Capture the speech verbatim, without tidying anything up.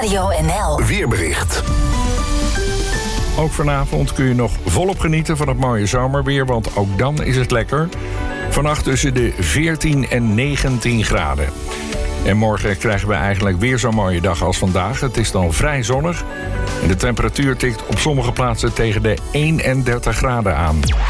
Radio N L. Weerbericht. Ook vanavond kun je nog volop genieten van het mooie zomerweer, want ook dan is het lekker. Vannacht tussen de veertien en negentien graden. En morgen krijgen we eigenlijk weer zo'n mooie dag als vandaag. Het is dan vrij zonnig en de temperatuur tikt op sommige plaatsen tegen de eenendertig graden aan.